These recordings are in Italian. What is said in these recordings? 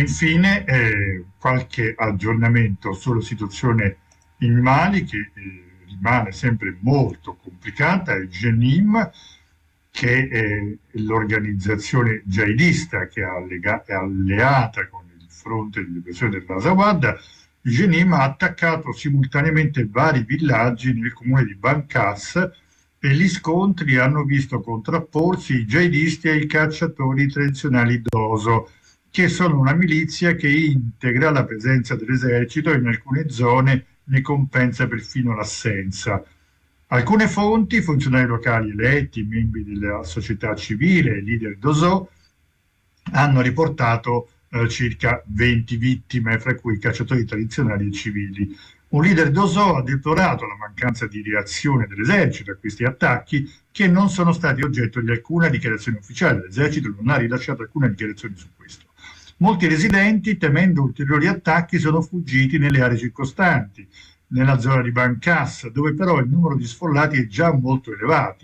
infine qualche aggiornamento sulla situazione in Mali che rimane sempre molto complicata. Il Jenim, che è l'organizzazione jihadista che è alleata con il fronte di liberazione dell'Azawad, il Jenim ha attaccato simultaneamente vari villaggi nel comune di Bankas e gli scontri hanno visto contrapporsi i jihadisti ai cacciatori tradizionali Doso, che sono una milizia che integra la presenza dell'esercito e in alcune zone ne compensa perfino l'assenza. Alcune fonti, funzionari locali eletti, membri della società civile e leader Doso, hanno riportato circa 20 vittime, fra cui cacciatori tradizionali e civili. Un leader Doso ha deplorato la mancanza di reazione dell'esercito a questi attacchi, che non sono stati oggetto di alcuna dichiarazione ufficiale. L'esercito non ha rilasciato alcuna dichiarazione su questo. Molti residenti, temendo ulteriori attacchi, sono fuggiti nelle aree circostanti, nella zona di Bankas, dove però il numero di sfollati è già molto elevato,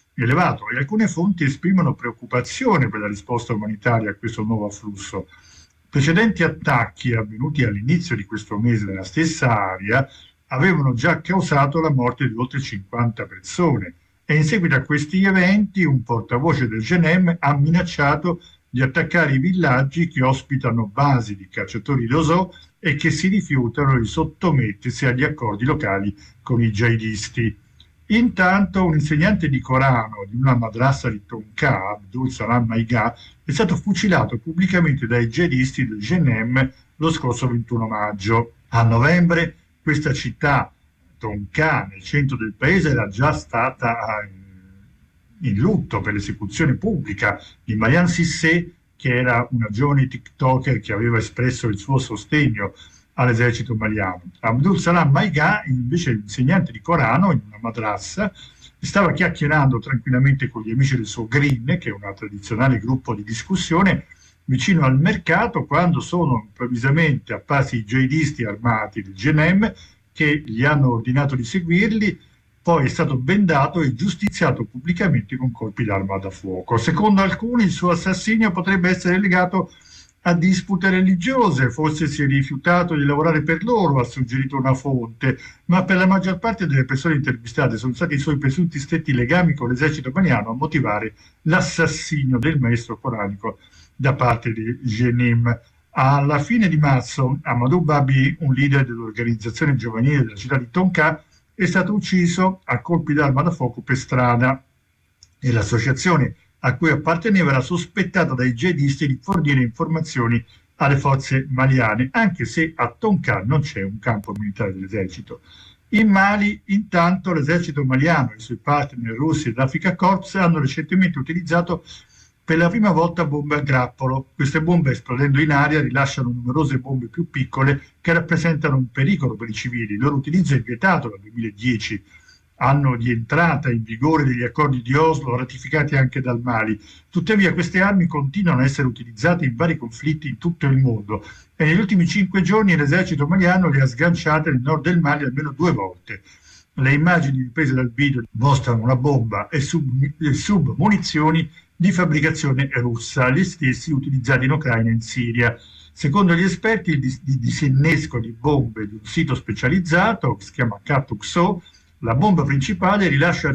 e alcune fonti esprimono preoccupazione per la risposta umanitaria a questo nuovo afflusso. Precedenti attacchi avvenuti all'inizio di questo mese nella stessa area avevano già causato la morte di oltre 50 persone e in seguito a questi eventi un portavoce del Jenem ha minacciato di attaccare i villaggi che ospitano basi di cacciatori Doso e che si rifiutano di sottomettersi agli accordi locali con i jihadisti. Intanto un insegnante di Corano di una madrasa di Tonka, Abdul Salam Maiga, è stato fucilato pubblicamente dai jihadisti del Jenem lo scorso 21 maggio. A novembre questa città, Tonka, nel centro del paese, era già stata in lutto per l'esecuzione pubblica di Mariam Sissé, che era una giovane TikToker che aveva espresso il suo sostegno all'esercito maliano. Abdul Salam Maiga, invece insegnante di Corano in una madrassa, stava chiacchierando tranquillamente con gli amici del suo Green, che è un tradizionale gruppo di discussione, vicino al mercato, quando sono improvvisamente apparsi i jihadisti armati del Jenem che gli hanno ordinato di seguirli. Poi è stato bendato e giustiziato pubblicamente con colpi d'arma da fuoco. Secondo alcuni il suo assassinio potrebbe essere legato a dispute religiose, forse si è rifiutato di lavorare per loro, ha suggerito una fonte, ma per la maggior parte delle persone intervistate sono stati i suoi presunti stretti legami con l'esercito maliano a motivare l'assassinio del maestro coranico da parte di Jenim. Alla fine di marzo, Amadou Babi, un leader dell'organizzazione giovanile della città di Tonka, è stato ucciso a colpi d'arma da fuoco per strada e l'associazione a cui apparteneva era sospettata dai jihadisti di fornire informazioni alle forze maliane, anche se a Tonka non c'è un campo militare dell'esercito. In Mali, intanto, l'esercito maliano e i suoi partner russi ed Africa Corps hanno recentemente utilizzato per la prima volta bombe a grappolo. Queste bombe, esplodendo in aria, rilasciano numerose bombe più piccole che rappresentano un pericolo per i civili. Il loro utilizzo è vietato dal 2010, anno di entrata in vigore degli accordi di Oslo, ratificati anche dal Mali. Tuttavia queste armi continuano a essere utilizzate in vari conflitti in tutto il mondo e negli ultimi 5 giorni l'esercito maliano le ha sganciate nel nord del Mali almeno 2 volte. Le immagini riprese dal video mostrano una bomba e submunizioni di fabbricazione russa, gli stessi utilizzati in Ucraina e in Siria. Secondo gli esperti, il disinnesco di bombe di un sito specializzato, che si chiama Katuxo, la bomba principale rilascia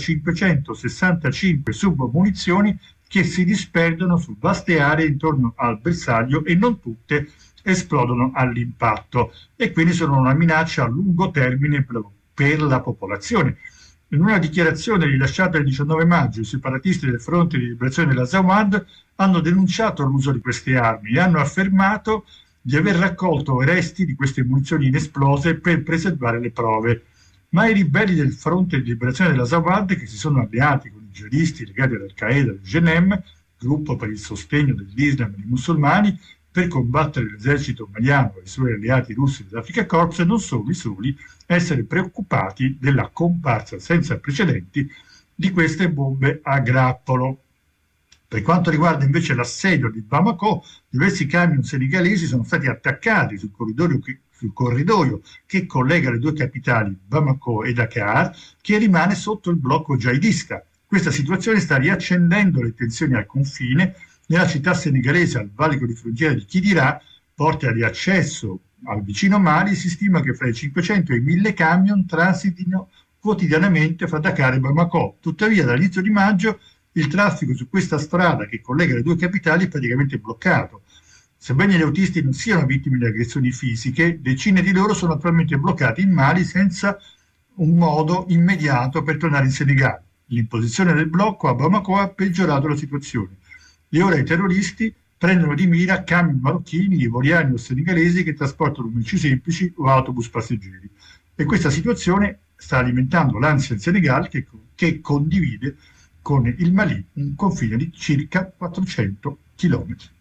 565 submunizioni che si disperdono su vaste aree intorno al bersaglio e non tutte esplodono all'impatto e quindi sono una minaccia a lungo termine per la popolazione. In una dichiarazione rilasciata il 19 maggio, i separatisti del Fronte di Liberazione dell'Azawad hanno denunciato l'uso di queste armi e hanno affermato di aver raccolto resti di queste munizioni inesplose per preservare le prove. Ma i ribelli del Fronte di Liberazione dell'Azawad, che si sono alleati con i jihadisti legati all'Al-Qaeda del Jenem, gruppo per il sostegno dell'Islam e dei musulmani, per combattere l'esercito maliano e i suoi alleati russi dell'Africa Corps, non sono i soli a essere preoccupati della comparsa senza precedenti di queste bombe a grappolo. Per quanto riguarda invece l'assedio di Bamako, diversi camion senegalesi sono stati attaccati sul corridoio che collega le due capitali, Bamako e Dakar, che rimane sotto il blocco jihadista. Questa situazione sta riaccendendo le tensioni al confine. Nella città senegalese, al valico di frontiera di Kidira, porta di accesso al vicino Mali, si stima che fra i 500 e i 1000 camion transitino quotidianamente fra Dakar e Bamako. Tuttavia, dall'inizio di maggio il traffico su questa strada che collega le due capitali è praticamente bloccato. Sebbene gli autisti non siano vittime di aggressioni fisiche, decine di loro sono attualmente bloccati in Mali senza un modo immediato per tornare in Senegal. L'imposizione del blocco a Bamako ha peggiorato la situazione e ora i terroristi prendono di mira camion marocchini, ivoriani o senegalesi che trasportano merci semplici o autobus passeggeri. E questa situazione sta alimentando l'ansia in Senegal che condivide con il Mali un confine di circa 400 chilometri.